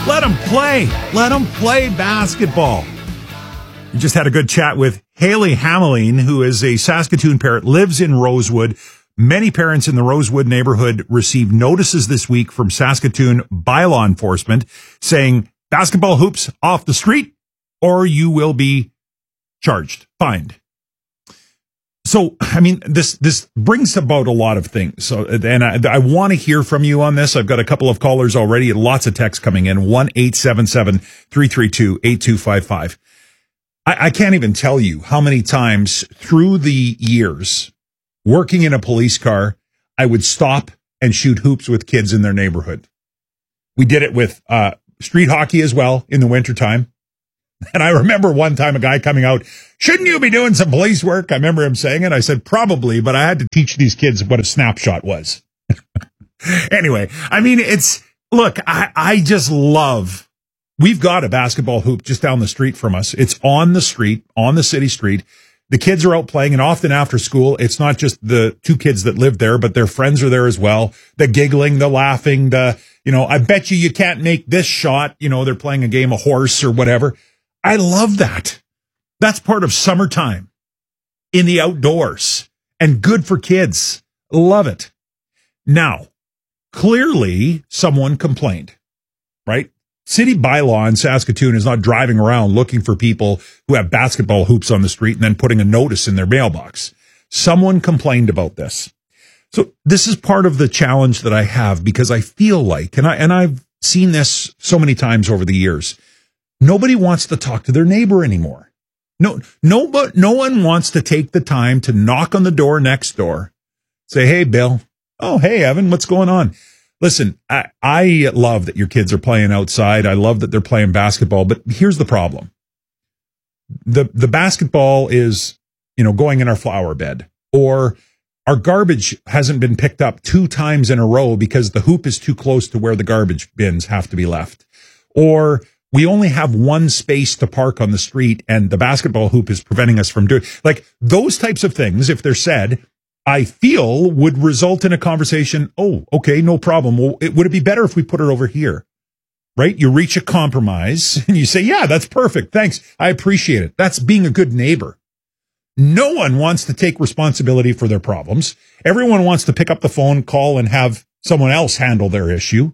Let them play. Let them play basketball. We just had a good chat with Haley Hameline, who is a Saskatoon parent, lives in Rosewood. Many parents in the Rosewood neighborhood received notices this week from Saskatoon bylaw enforcement saying basketball hoops off the street or you will be charged, fined. So, I mean, this brings about a lot of things. So, and I want to hear from you on this. I've got a couple of callers already, lots of texts coming in, 1-877-332-8255. I can't even tell you how many times through the years working in a police car, I would stop and shoot hoops with kids in their neighborhood. We did it with street hockey as well in the wintertime. And I remember one time a guy coming out, shouldn't you be doing some police work? I remember him saying it. I said, probably, but I had to teach these kids what a snapshot was. Anyway, I mean, I just love, we've got a basketball hoop just down the street from us. It's on the street, on the city street. The kids are out playing, and often after school, it's not just the two kids that live there, but their friends are there as well. The giggling, the laughing, I bet you can't make this shot. They're playing a game of horse or whatever. I love that. That's part of summertime in the outdoors and good for kids. Love it. Now, clearly someone complained, right? City bylaw in Saskatoon is not driving around looking for people who have basketball hoops on the street and then putting a notice in their mailbox. Someone complained about this. So this is part of the challenge that I have because I feel like, and I've seen this so many times over the years, nobody wants to talk to their neighbor anymore. No one wants to take the time to knock on the door next door, say, hey, Bill. Oh, hey, Evan, what's going on? Listen, I love that your kids are playing outside. I love that they're playing basketball, but here's the problem. The basketball is, going in our flower bed, or our garbage hasn't been picked up 2 times in a row because the hoop is too close to where the garbage bins have to be left. Or we only have one space to park on the street and the basketball hoop is preventing us from doing, like, those types of things, if they're said, I feel would result in a conversation. Oh, okay, no problem. Well, would it be better if we put it over here? Right? You reach a compromise and you say, yeah, that's perfect. Thanks. I appreciate it. That's being a good neighbor. No one wants to take responsibility for their problems. Everyone wants to pick up the phone, call, and have someone else handle their issue.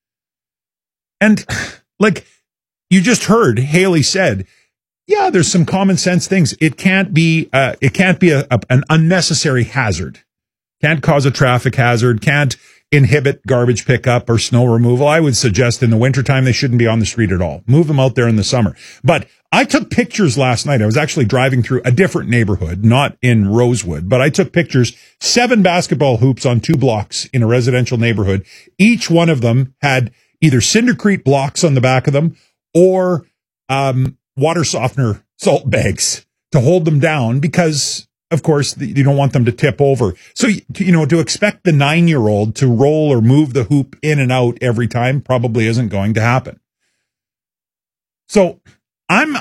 And like you just heard, Haley said, yeah, there's some common sense things. It can't be an unnecessary hazard. Can't cause a traffic hazard. Can't inhibit garbage pickup or snow removal. I would suggest in the wintertime they shouldn't be on the street at all. Move them out there in the summer. But I took pictures last night. I was actually driving through a different neighborhood, not in Rosewood, but I took pictures. 7 basketball hoops on 2 blocks in a residential neighborhood. Each one of them had either Cindercrete blocks on the back of them or water softener salt bags to hold them down because, of course, you don't want them to tip over. So, to expect the 9-year-old to roll or move the hoop in and out every time probably isn't going to happen. So I'm...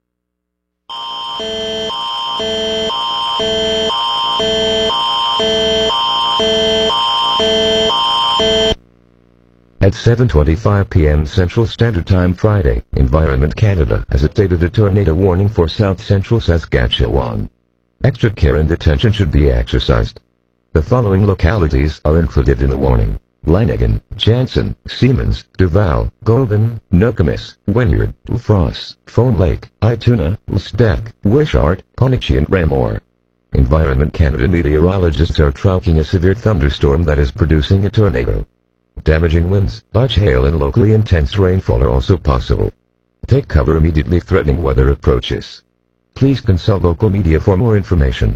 At 7:25 p.m. Central Standard Time Friday, Environment Canada has updated a tornado warning for South Central Saskatchewan. Extra care and attention should be exercised. The following localities are included in the warning: Lanigan, Jansen, Siemens, Duval, Golden, Nokomis, Wynyard, Frost, Foam Lake, Ituna, Lstek, Wishart, Pondicherry and Raymore. Environment Canada meteorologists are tracking a severe thunderstorm that is producing a tornado. Damaging winds, large hail and locally intense rainfall are also possible. Take cover immediately threatening weather approaches. Please consult local media for more information.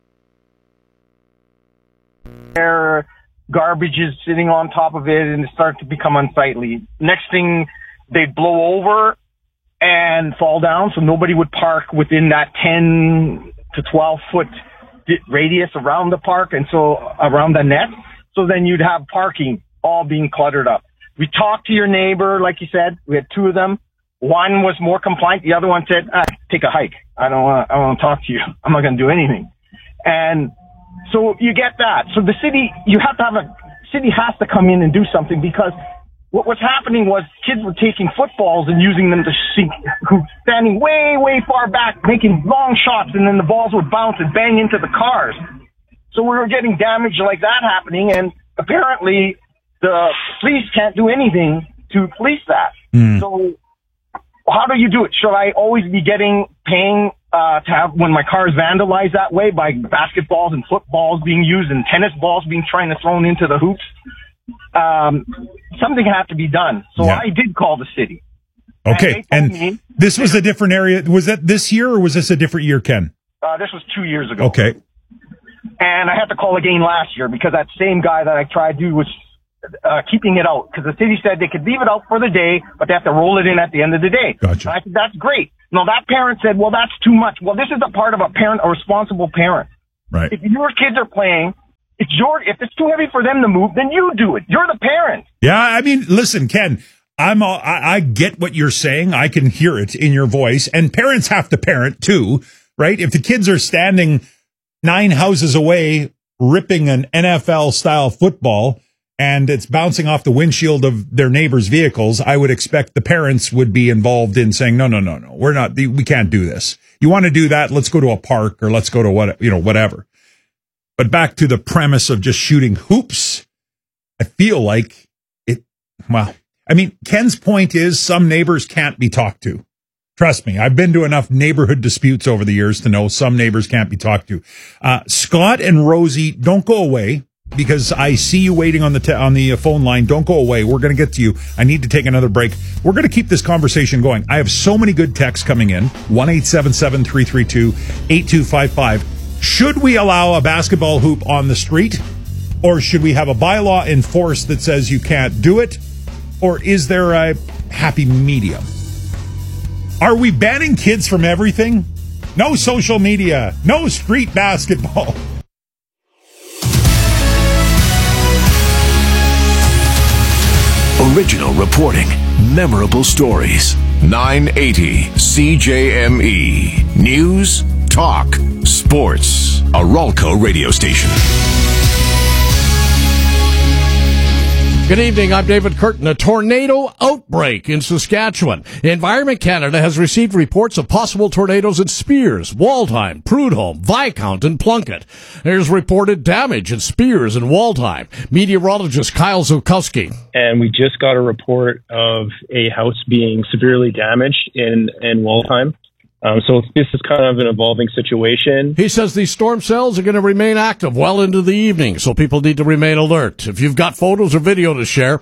Their garbage is sitting on top of it and it starts to become unsightly. Next thing, they'd blow over and fall down, so nobody would park within that 10 to 12 foot radius around the park and so around the net. So then you'd have parking all being cluttered up. We talked to your neighbor, like you said. We had 2 of them. One was more compliant. The other one said, take a hike. I don't want to talk to you. I'm not going to do anything. And so you get that. So the city, city has to come in and do something because what was happening was kids were taking footballs and using them to sink hoops, standing way, way far back, making long shots, and then the balls would bounce and bang into the cars. So we were getting damage like that happening, and apparently the police can't do anything to police that. So how do you do it? Should I always be paying to have, when my car is vandalized that way by basketballs and footballs being used and tennis balls being thrown into the hoops? Something had to be done. So I did call the city. Okay. And this was a different area. Was that this year or was this a different year, Ken? This was 2 years ago. Okay. And I had to call again last year because that same guy that I tried to was keeping it out, because the city said they could leave it out for the day, but they have to roll it in at the end of the day. Gotcha. And I said, that's great. No, that parent said, well, that's too much. Well, this is a part of a responsible parent. Right. If your kids are playing, if it's too heavy for them to move, then you do it. You're the parent. Yeah, I mean, listen, Ken, I get what you're saying. I can hear it in your voice. And parents have to parent too, right? If the kids are standing 9 houses away ripping an NFL-style football and it's bouncing off the windshield of their neighbors' vehicles, I would expect the parents would be involved in saying, no, we can't do this. You want to do that? Let's go to a park or let's go to whatever. But back to the premise of just shooting hoops, I feel like Ken's point is some neighbors can't be talked to. Trust me, I've been to enough neighborhood disputes over the years to know some neighbors can't be talked to. Scott and Rosie, don't go away, because I see you waiting on the phone line. Don't go away. We're going to get to you. I need to take another break. We're going to keep this conversation going. I have so many good texts coming in. 1-877-332-8255. Should we allow a basketball hoop on the street? Or should we have a bylaw enforced that says you can't do it? Or is there a happy medium? Are we banning kids from everything? No social media. No street basketball. Original reporting, memorable stories. 980 CJME. News, talk, sports. A Ralco radio station. Good evening, I'm David Curtin. A tornado outbreak in Saskatchewan. Environment Canada has received reports of possible tornadoes in Spears, Waldheim, Prudhoe, Viscount, and Plunkett. There's reported damage in Spears and Waldheim. Meteorologist Kyle Zukowski. And we just got a report of a house being severely damaged in Waldheim. So this is kind of an evolving situation. He says these storm cells are going to remain active well into the evening, so people need to remain alert. If you've got photos or video to share,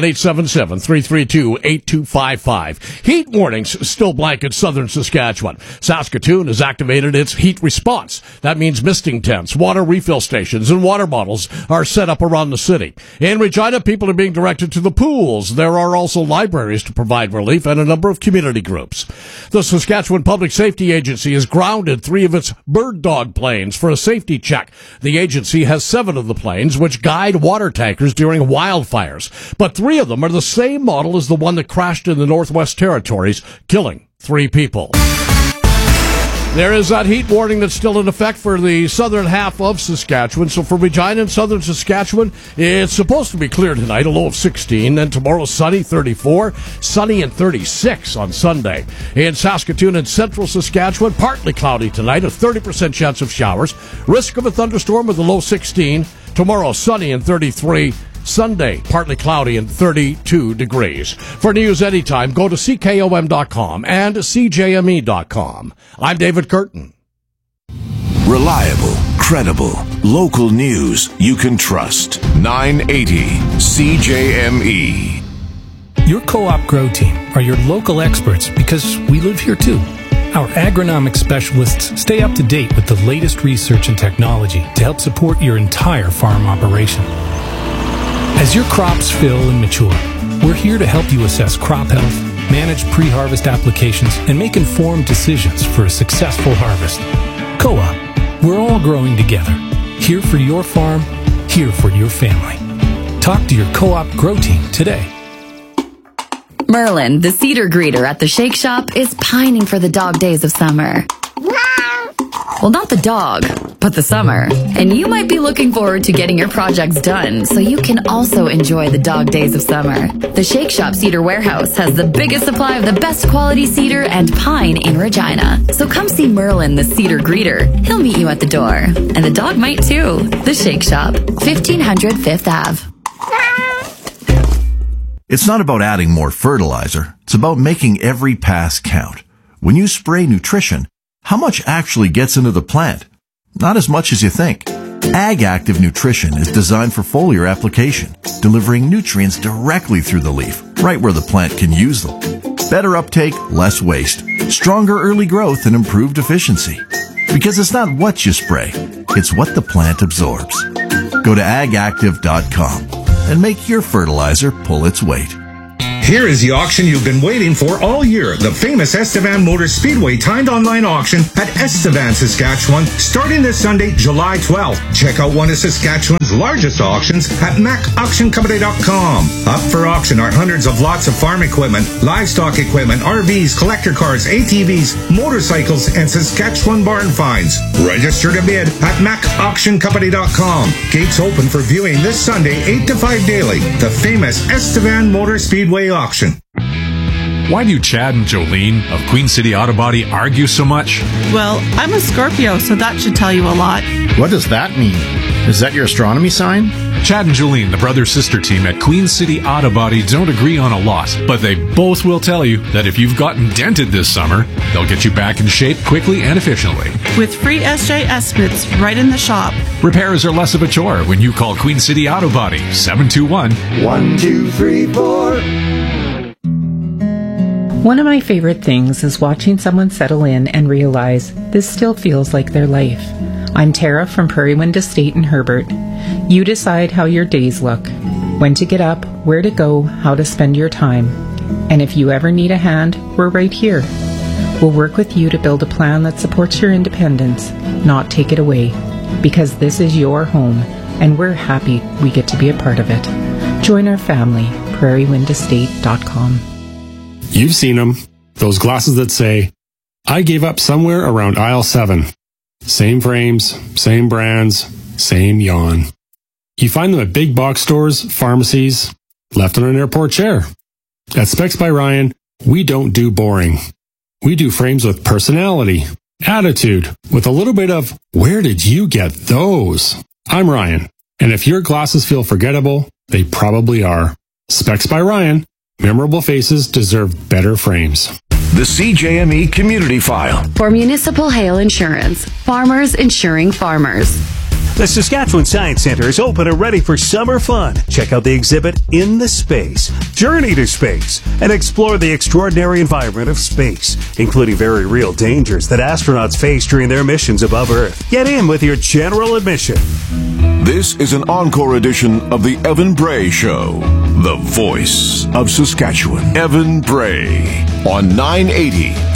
1-877-332-8255. Heat warnings still blanket southern Saskatchewan. Saskatoon has activated its heat response. That means misting tents, water refill stations, and water bottles are set up around the city. In Regina, people are being directed to the pools. There are also libraries to provide relief and a number of community groups. The Saskatchewan Public Safety Agency has grounded 3 of its Bird Dog planes for a safety check. The agency has 7 of the planes which guide water tankers during wildfires, but 3 of them are the same model as the one that crashed in the Northwest Territories, killing 3 people. There is that heat warning that's still in effect for the southern half of Saskatchewan. So for Regina and southern Saskatchewan, it's supposed to be clear tonight, a low of 16. Then tomorrow, sunny, 34. Sunny and 36 on Sunday. In Saskatoon and central Saskatchewan, partly cloudy tonight, a 30% chance of showers. Risk of a thunderstorm with a low 16. Tomorrow, sunny and 33. Sunday, partly cloudy and 32 degrees. For news anytime, go to CKOM.com and CJME.com. I'm David Curtin. Reliable, credible, local news you can trust. 980 CJME. Your Co-op Grow Team are your local experts because we live here too. Our agronomic specialists stay up to date with the latest research and technology to help support your entire farm operation. As your crops fill and mature, we're here to help you assess crop health, manage pre-harvest applications, and make informed decisions for a successful harvest. Co-op, we're all growing together. Here for your farm, here for your family. Talk to your Co-op Grow Team today. Merlin, the cedar greeter at the Shake Shop, is pining for the dog days of summer. Well, not the dog, but the summer. And you might be looking forward to getting your projects done so you can also enjoy the dog days of summer. The Shake Shop Cedar Warehouse has the biggest supply of the best quality cedar and pine in Regina. So come see Merlin, the cedar greeter. He'll meet you at the door. And the dog might too. The Shake Shop, 1500 Fifth Ave. It's not about adding more fertilizer. It's about making every pass count. When you spray nutrition, how much actually gets into the plant? Not as much as you think. Ag Active Nutrition is designed for foliar application, delivering nutrients directly through the leaf, right where the plant can use them. Better uptake, less waste, stronger early growth, and improved efficiency. Because it's not what you spray, it's what the plant absorbs. Go to agactive.com and make your fertilizer pull its weight. Here is the auction you've been waiting for all year. The famous Estevan Motor Speedway timed online auction at Estevan, Saskatchewan, starting this Sunday, July 12th. Check out one of Saskatchewan's largest auctions at macauctioncompany.com. Up for auction are hundreds of lots of farm equipment, livestock equipment, RVs, collector cars, ATVs, motorcycles, and Saskatchewan barn finds. Register to bid at macauctioncompany.com. Gates open for viewing this Sunday, 8 to 5 daily. The famous Estevan Motor Speedway auction. Why do Chad and Jolene of Queen City Auto Body argue so much? Well, I'm a Scorpio, so that should tell you a lot. What does that mean? Is that your astronomy sign? Chad and Jolene, the brother-sister team at Queen City Auto Body, don't agree on a lot, but they both will tell you that if you've gotten dented this summer, they'll get you back in shape quickly and efficiently. With free SJ estimates right in the shop. Repairs are less of a chore when you call Queen City Auto Body, 721-1234. One of my favorite things is watching someone settle in and realize this still feels like their life. I'm Tara from Prairie Wind Estate in Herbert. You decide how your days look, when to get up, where to go, how to spend your time. And if you ever need a hand, we're right here. We'll work with you to build a plan that supports your independence, not take it away. Because this is your home, and we're happy we get to be a part of it. Join our family, prairiewindestate.com. You've seen them. Those glasses that say, I gave up somewhere around aisle 7. Same frames, same brands, same yawn. You find them at big box stores, pharmacies, left on an airport chair. At Specs by Ryan, we don't do boring. We do frames with personality, attitude, with a little bit of, where did you get those? I'm Ryan, and if your glasses feel forgettable, they probably are. Specs by Ryan. Memorable faces deserve better frames. The CJME Community File. For Municipal Hail Insurance, farmers insuring farmers. The Saskatchewan Science Centre is open and ready for summer fun. Check out the exhibit In the Space, Journey to Space, and explore the extraordinary environment of space, including very real dangers that astronauts face during their missions above Earth. Get in with your general admission. This is an encore edition of the Evan Bray Show, the voice of Saskatchewan. Evan Bray on 980